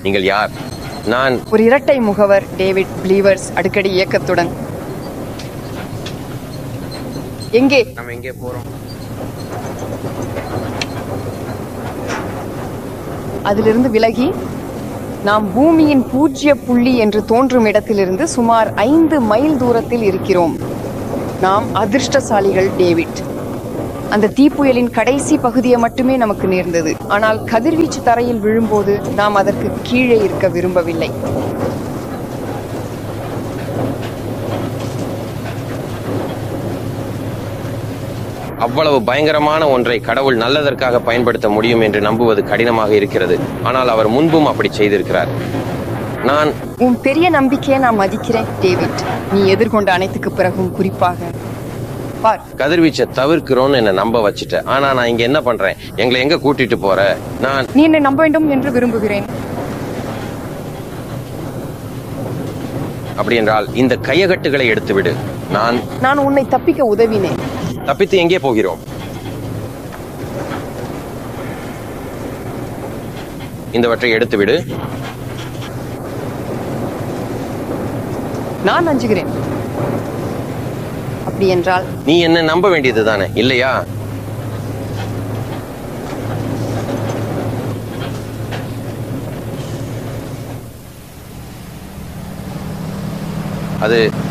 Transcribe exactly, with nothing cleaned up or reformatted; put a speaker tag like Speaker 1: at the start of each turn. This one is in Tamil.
Speaker 1: நீங்கள் யார்? நான்
Speaker 2: ஒரு இரட்டை முகவர் டேவிட் பிளீவர்ஸ், அடிக்கடி இயக்கத்துடன். எங்கே
Speaker 1: நம்ம எங்கே போறோம்?
Speaker 2: அதிலிருந்து விலகி நாம் பூமியின் பூஜ்ய புள்ளி என்று தோன்றும் இடத்திலிருந்து சுமார் ஐந்து மைல் தூரத்தில் இருக்கிறோம். நாம் அதிர்ஷ்டசாலிகள் டேவிட். அந்த தீப்புயலின் கடைசி பகுதியை மட்டுமே நமக்கு நேர்ந்தது. ஆனால் கதிர்வீச்சு தரையில் விழும்போது நாம் அதற்கு கீழே இருக்க விரும்பவில்லை.
Speaker 1: அவ்வளவு பயங்கரமான ஒன்றை கடவுள் நல்லதற்காக பயன்படுத்த முடியும் என்று நம்புவது கடினமாக இருக்கிறது. ஆனால் அவர் முன்பும் அப்படி செய்திருக்கிறார். நான்
Speaker 2: உன் பெரிய நம்பிக்கையை நான் மதிக்கிறேன் டேவிட். நீ எதிர்கொண்ட அனைத்துக்கு பிறகும் குறிப்பாக பார்,
Speaker 1: கதிர்வீச்சை தவிர்க்கிறோன்னு என்ன நம்ப வச்சுட்ட. ஆனா நான் இங்க என்ன பண்றேன்? எங்களை எங்க கூட்டிட்டு போற? நான்
Speaker 2: நீ என்னை நம்ப வேண்டும் என்று விரும்புகிறேன்.
Speaker 1: அப்படி என்றால் இந்த கையகட்டுகளை எடுத்துவிடு. நான்
Speaker 2: நான் உன்னை தப்பிக்க உதவினேன்.
Speaker 1: தப்பித்து எங்கே போகிறோம்? இந்தவற்றை எடுத்துவிடு.
Speaker 2: நான் அஞ்சுகிறேன். அப்படி என்றால்
Speaker 1: நீ என்ன நம்ப வேண்டியது தானே, இல்லையா? அது